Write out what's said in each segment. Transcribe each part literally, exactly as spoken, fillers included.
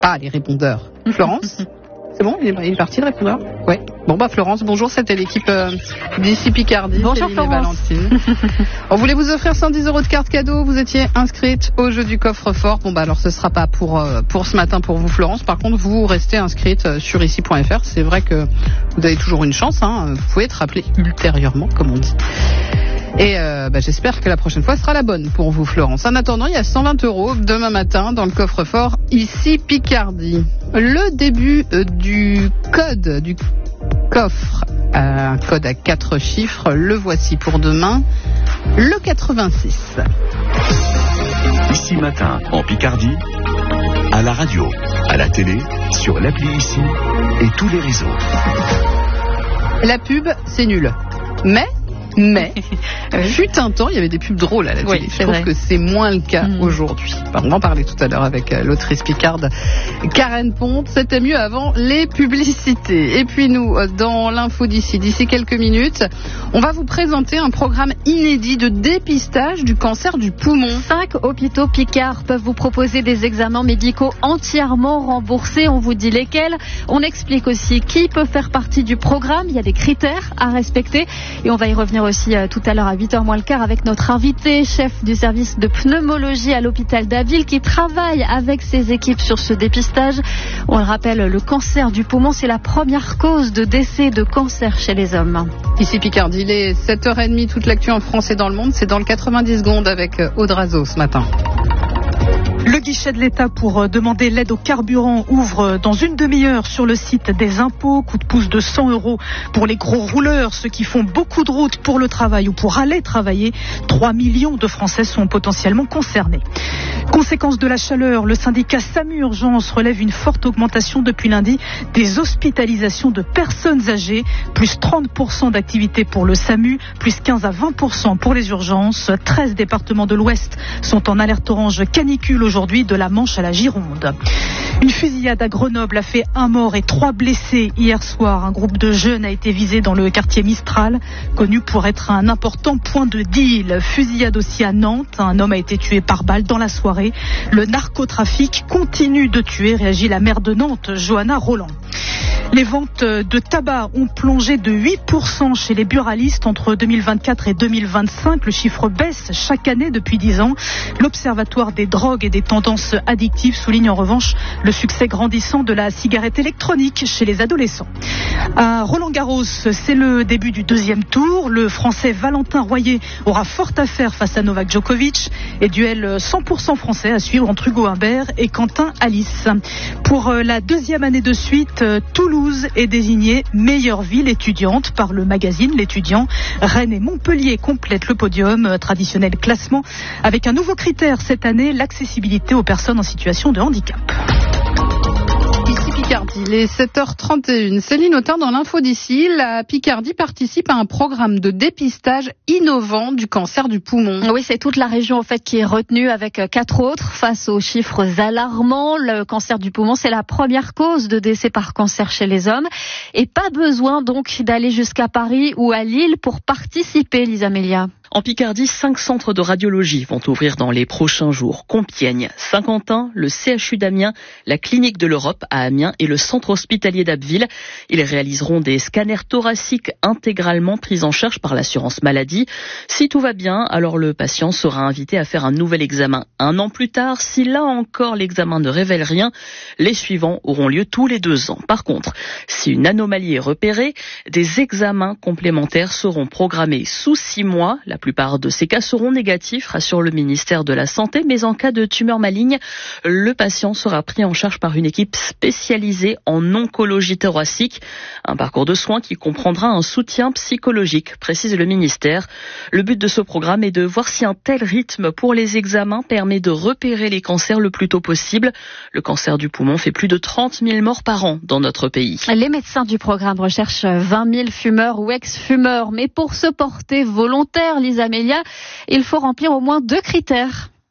Ah, les répondeurs. Florence? C'est bon, il est, il est parti le répondeur? Oui. Bon bah Florence, bonjour, c'était l'équipe euh, d'ici Picardie. Bonjour Céline Florence. et Valentine. On voulait vous offrir cent dix euros de carte cadeau, vous étiez inscrite au jeu du coffre-fort. Bon bah alors ce sera pas pour, euh, pour ce matin pour vous Florence, par contre vous restez inscrite sur ici point f r. C'est vrai que vous avez toujours une chance, hein. Vous pouvez être rappelé ultérieurement comme on dit. Et euh, bah, j'espère que la prochaine fois sera la bonne pour vous Florence. En attendant, il y a cent vingt euros demain matin dans le coffre-fort ici Picardie. Le début euh, du code du coffre, euh, un code à quatre chiffres, le voici pour demain, le quatre-vingt-six. Ici matin en Picardie, à la radio, à la télé, sur l'appli Ici et tous les réseaux. La pub, c'est nul. Mais Mais, fut un temps, il y avait des pubs drôles à la télé. Oui, je trouve vrai. que c'est moins le cas mmh. aujourd'hui. Enfin, on en parlait tout à l'heure avec euh, l'autrice picarde Karen Ponte. C'était mieux avant les publicités. Et puis nous, euh, dans l'info d'ici, d'ici quelques minutes, on va vous présenter un programme inédit de dépistage du cancer du poumon. Cinq hôpitaux Picard peuvent vous proposer des examens médicaux entièrement remboursés. On vous dit lesquels. On explique aussi qui peut faire partie du programme. Il y a des critères à respecter. Et on va y revenir aussi euh, tout à l'heure à huit heures moins le quart avec notre invité, chef du service de pneumologie à l'hôpital d'Abbeville, qui travaille avec ses équipes sur ce dépistage. On le rappelle, le cancer du poumon, c'est la première cause de décès de cancer chez les hommes. Ici Picardie, il est sept heures trente, toute l'actu en France et dans le monde, c'est dans le quatre-vingt-dix secondes avec Aude Razo ce matin. Le guichet de l'État pour demander l'aide au carburant ouvre dans une demi-heure sur le site des impôts. Coup de pouce de cent euros pour les gros rouleurs, ceux qui font beaucoup de routes pour le travail ou pour aller travailler. trois millions de Français sont potentiellement concernés. Conséquence de la chaleur, le syndicat SAMU Urgence relève une forte augmentation depuis lundi des hospitalisations de personnes âgées. Plus trente pour cent d'activité pour le SAMU, plus quinze à vingt pour cent pour les urgences. treize départements de l'Ouest sont en alerte orange canicule aujourd'hui, de la Manche à la Gironde. Une fusillade à Grenoble a fait un mort et trois blessés hier soir. Un groupe de jeunes a été visé dans le quartier Mistral, connu pour être un important point de deal. Fusillade aussi à Nantes. Un homme a été tué par balle dans la soirée. Le narcotrafic continue de tuer, réagit la maire de Nantes, Johanna Roland. Les ventes de tabac ont plongé de huit pour cent chez les buralistes entre deux mille vingt-quatre et deux mille vingt-cinq. Le chiffre baisse chaque année depuis dix ans. L'Observatoire des drogues et des tendances addictives souligne en revanche le succès grandissant de la cigarette électronique chez les adolescents. À Roland-Garros, c'est le début du deuxième tour. Le Français Valentin Royer aura fort à faire face à Novak Djokovic. Et duel cent pour cent français à suivre entre Hugo Humbert et Quentin Alice. Pour la deuxième année de suite, Toulouse est désignée meilleure ville étudiante par le magazine L'Étudiant. Rennes et Montpellier complètent le podium, traditionnel classement, avec un nouveau critère cette année, l'accessibilité aux personnes en situation de handicap. Ici Picardie, il est sept heures trente et une. Céline Autain dans l'info d'ici. La Picardie participe à un programme de dépistage innovant du cancer du poumon. Oui, c'est toute la région en fait qui est retenue avec quatre autres face aux chiffres alarmants. Le cancer du poumon, c'est la première cause de décès par cancer chez les hommes. Et pas besoin donc d'aller jusqu'à Paris ou à Lille pour participer, Lisa Melia. En Picardie, cinq centres de radiologie vont ouvrir dans les prochains jours. Compiègne, Saint-Quentin, le C H U d'Amiens, la Clinique de l'Europe à Amiens et le Centre hospitalier d'Abbeville. Ils réaliseront des scanners thoraciques intégralement pris en charge par l'assurance maladie. Si tout va bien, alors le patient sera invité à faire un nouvel examen un an plus tard. Si là encore l'examen ne révèle rien, les suivants auront lieu tous les deux ans. Par contre, si une anomalie est repérée, des examens complémentaires seront programmés sous six mois. La plupart de ces cas seront négatifs, rassure le ministère de la Santé, mais en cas de tumeur maligne, le patient sera pris en charge par une équipe spécialisée en oncologie thoracique. Un parcours de soins qui comprendra un soutien psychologique, précise le ministère. Le but de ce programme est de voir si un tel rythme pour les examens permet de repérer les cancers le plus tôt possible. Le cancer du poumon fait plus de trente mille morts par an dans notre pays. Les médecins du programme recherchent vingt mille fumeurs ou ex-fumeurs, mais pour se porter volontaire, Lisa Melia, il faut remplir au moins deux critères.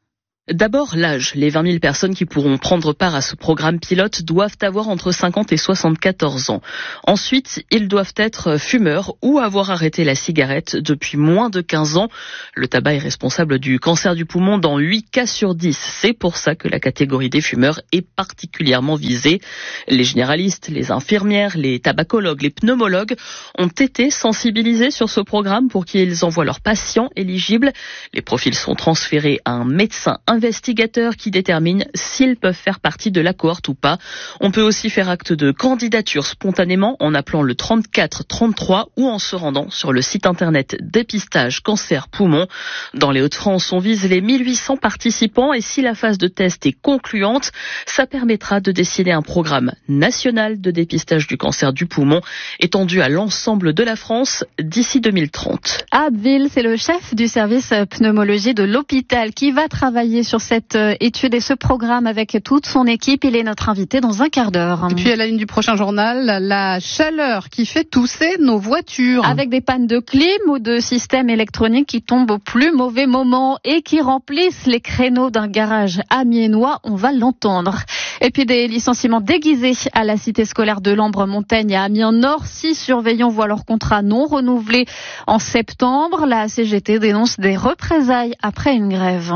D'abord, l'âge. Les vingt mille personnes qui pourront prendre part à ce programme pilote doivent avoir entre cinquante et soixante-quatorze ans. Ensuite, ils doivent être fumeurs ou avoir arrêté la cigarette depuis moins de quinze ans. Le tabac est responsable du cancer du poumon dans huit cas sur dix. C'est pour ça que la catégorie des fumeurs est particulièrement visée. Les généralistes, les infirmières, les tabacologues, les pneumologues ont été sensibilisés sur ce programme pour qu'ils envoient leurs patients éligibles. Les profils sont transférés à un médecin investigateur qui détermine s'ils peuvent faire partie de la cohorte ou pas. On peut aussi faire acte de candidature spontanément en appelant le trente-quatre trente-trois ou en se rendant sur le site internet dépistage cancer poumon. Dans les Hauts-de-France, on vise les mille huit cents participants et si la phase de test est concluante, ça permettra de décider un programme national de dépistage du cancer du poumon étendu à l'ensemble de la France d'ici deux mille trente. À Abbeville, c'est le chef du service pneumologie de l'hôpital qui va travailler sur cette étude et ce programme avec toute son équipe. Il est notre invité dans un quart d'heure. Et puis à la ligne du prochain journal, la chaleur qui fait tousser nos voitures. Avec des pannes de clim ou de systèmes électroniques qui tombent au plus mauvais moment et qui remplissent les créneaux d'un garage amiénois, on va l'entendre. Et puis des licenciements déguisés à la cité scolaire de l'Ambre-Montaigne à Amiens-Nord. Six surveillants voient leur contrat non renouvelé en septembre. La C G T dénonce des représailles après une grève.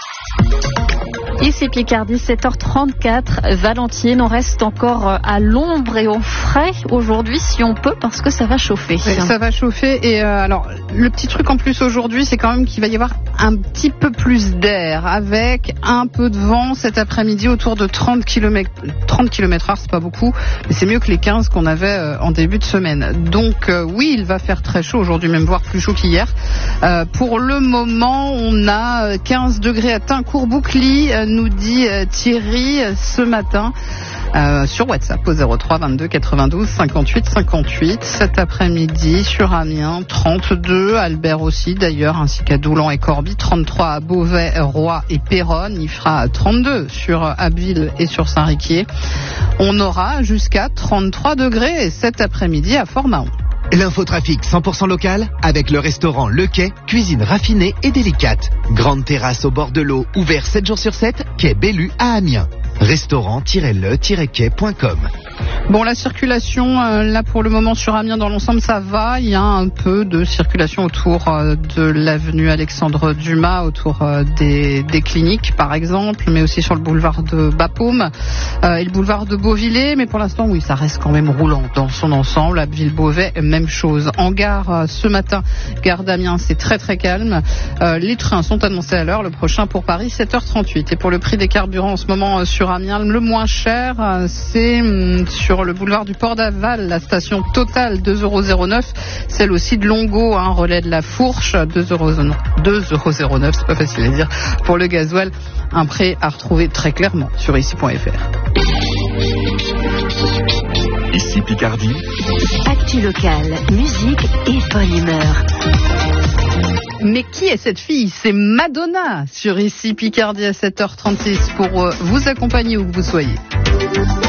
Ici Picardie, sept heures trente-quatre. Valentine, on reste encore à l'ombre et au frais aujourd'hui si on peut parce que ça va chauffer. Oui, ça va chauffer et euh, alors le petit truc en plus aujourd'hui c'est quand même qu'il va y avoir un petit peu plus d'air avec un peu de vent cet après-midi autour de trente kilomètres heure, c'est pas beaucoup mais c'est mieux que les quinze qu'on avait euh, en début de semaine. Donc euh, oui, il va faire très chaud aujourd'hui, même voire plus chaud qu'hier. Euh, pour le moment, on a quinze degrés à Tincourt-Boucly, euh, nous dit euh, Thierry euh, ce matin euh, sur WhatsApp au zéro trois vingt-deux quatre-vingt-douze cinquante-huit cinquante-huit. Cet après-midi sur Amiens, trente-deux, Albert aussi d'ailleurs, ainsi qu'à Doulan et Corbie, trente-trois à Beauvais, Roy et Péronne. Il fera trente-deux sur Abbeville et sur Saint-Riquier. On aura jusqu'à trente-trois degrés cet après-midi à Fort-Mahon. L'infotrafic cent pour cent local avec le restaurant Le Quai, cuisine raffinée et délicate. Grande terrasse au bord de l'eau, ouvert sept jours sur sept, quai Bellu à Amiens. restaurant tiret le tiret quai point com. Bon, la circulation, euh, là pour le moment sur Amiens dans l'ensemble ça va. Il y a un peu de circulation autour euh, de l'avenue Alexandre Dumas, autour euh, des, des cliniques par exemple, mais aussi sur le boulevard de Bapaume euh, et le boulevard de Beauvillers. Mais pour l'instant, oui, ça reste quand même roulant dans son ensemble. Abbeville-Beauvais, même chose. En gare euh, ce matin, gare d'Amiens, c'est très très calme. Euh, les trains sont annoncés à l'heure. Le prochain pour Paris, sept heures trente-huit. Et pour le prix des carburants en ce moment euh, sur Amiens, le moins cher, euh, c'est hum, sur le boulevard du Port d'Aval, la station Total, deux euros zéro neuf. Celle aussi de Longo, hein, relais de la Fourche, deux euros zéro neuf, c'est pas facile à dire. Pour le gasoil, un prix à retrouver très clairement sur ici point f r. Ici Picardie. Actu locale, musique et bonne humeur. Mais qui est cette fille? C'est Madonna sur ici Picardie à sept heures trente-six pour vous accompagner où que vous soyez.